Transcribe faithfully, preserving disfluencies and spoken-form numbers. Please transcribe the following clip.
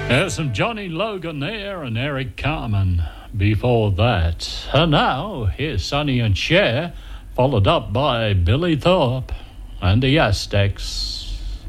There's some Johnny Logan there and Eric Carmen before that. And now, here's Sonny and Cher, followed up by Billy Thorpe and the Aztecs.